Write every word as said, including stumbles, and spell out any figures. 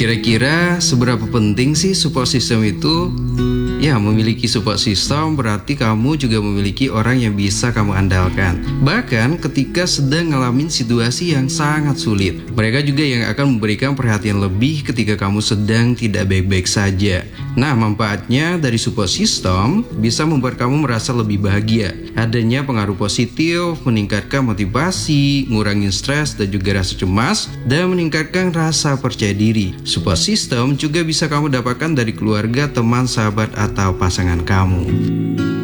Kira-kira seberapa penting sih support system itu? Ya, memiliki support system berarti kamu juga memiliki orang yang bisa kamu andalkan. Bahkan ketika sedang ngalamin situasi yang sangat sulit, mereka juga yang akan memberikan perhatian lebih ketika kamu sedang tidak baik-baik saja. Nah, manfaatnya dari support system bisa membuat kamu merasa lebih bahagia. Adanya pengaruh positif, meningkatkan motivasi, ngurangin stres dan juga rasa cemas, dan meningkatkan rasa percaya diri. Support system juga bisa kamu dapatkan dari keluarga, teman, sahabat, atau pasangan kamu.